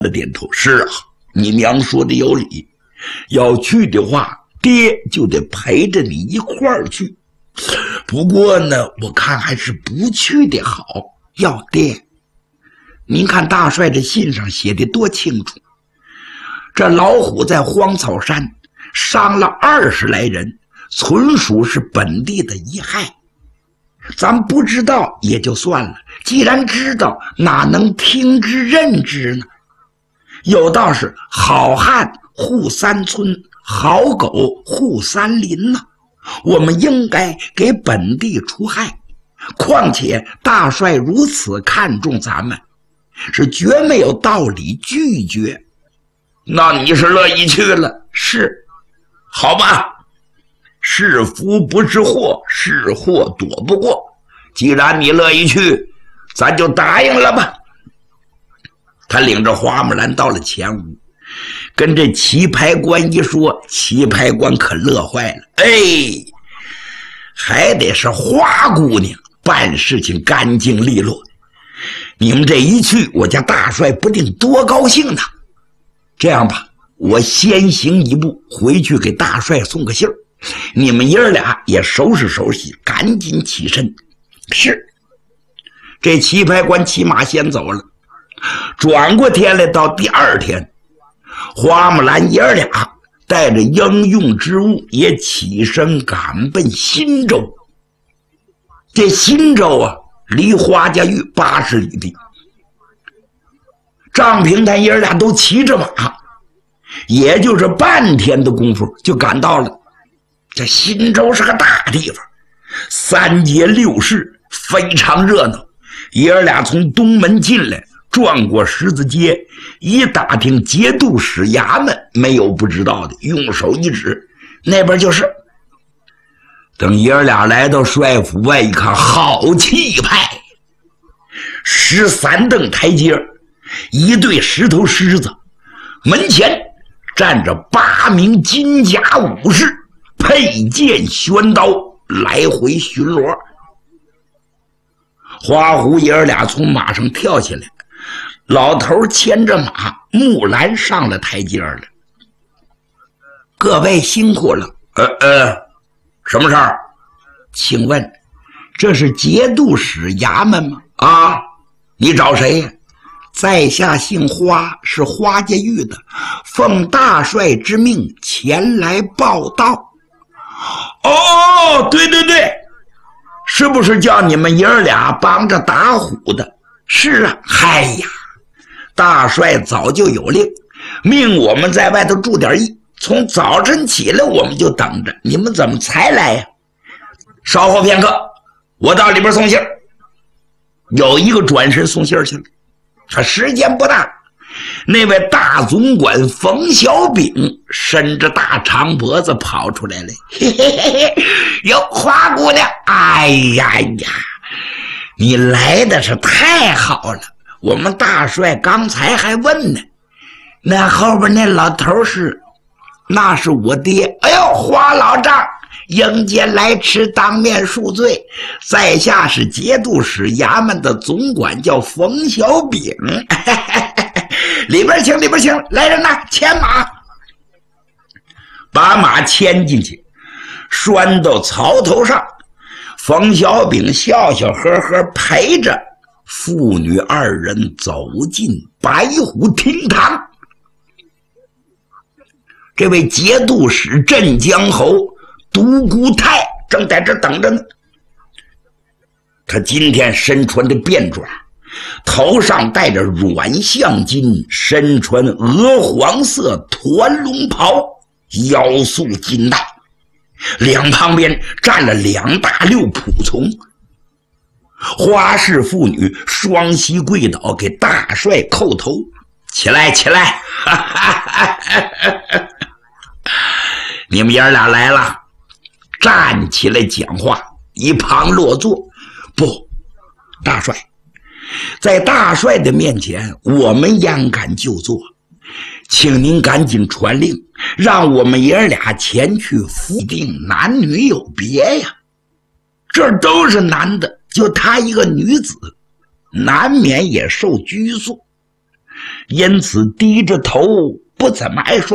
点头，是啊，你娘说的有理，要去的话，爹就得陪着你一块儿去。不过呢，我看还是不去的好。要爹，您看大帅这信上写的多清楚，这老虎在荒草山伤了20来人，纯属是本地的遗害。咱不知道也就算了，既然知道，哪能听之任之呢？有道是好汉护三村，好狗护三林呢。我们应该给本地除害，况且大帅如此看重咱们，是绝没有道理拒绝。那你是乐意去了？是，好吧，是福不是祸，是祸躲不过。既然你乐意去，咱就答应了吧。他领着花木兰到了前屋，跟这棋牌官一说，棋牌官可乐坏了。哎，还得是花姑娘办事情干净利落，你们这一去，我家大帅不定多高兴呢。这样吧，我先行一步回去给大帅送个信儿，你们爷儿俩也收拾收拾，赶紧起身。是，这棋牌官骑马先走了。转过天来，到第2天，花木兰爷儿俩带着应用之物也起身赶奔新州。这新州啊，离花家峪80里地。张平他爷儿俩都骑着马，也就是半天的功夫就赶到了。这新州是个大地方，3街6市，非常热闹。爷儿俩从东门进来，转过十字街，一打听节度使衙门，没有不知道的，用手一指，那边就是。等爷儿俩来到帅府外一看，好气派！13蹬台阶，1对石头狮子，门前站着8名金甲武士，佩剑悬刀，来回巡逻。花狐爷儿俩从马上跳下来，老头牵着马，木兰上了台阶了。各位辛苦了。什么事儿？请问这是节度使衙门吗？啊，你找谁呀？在下姓花，是花家峪的，奉大帅之命前来报道。哦，对对对，是不是叫你们爷儿俩帮着打虎的？是啊，嗨呀，大帅早就有令，命我们在外头住点驿，从早晨起来我们就等着，你们怎么才来呀？稍后片刻，我到里边送信。有一个转身送信去了，他时间不大。那位大总管冯小炳伸着大长脖子跑出来了，嘿嘿嘿嘿，哟，花姑娘，哎呀呀，你来的是太好了，我们大帅刚才还问呢，那后边那老头是，那是我爹。哎呦，花老丈迎接来迟，当面恕罪，在下是节度使衙门的总管，叫冯小炳。里边请，里边请，来人呐，牵马，把马牵进去，拴到槽头上。冯小炳笑笑呵呵陪着父女2人走进白虎厅堂。这位节度使镇江侯独孤泰正在这等着呢。他今天身穿的便装，头上戴着软象金，身穿鹅黄色团龙袍，腰束金带，两旁边站了2大溜仆从。花氏妇女双膝跪倒，给大帅叩头。起来，起来！你们爷俩来了，站起来讲话，一旁落座。不，大帅，在大帅的面前，我们焉敢就坐？请您赶紧传令，让我们爷俩前去夫定男女有别呀！这都是男的，就他一个女子，难免也受拘束。 因此低着头不怎么爱说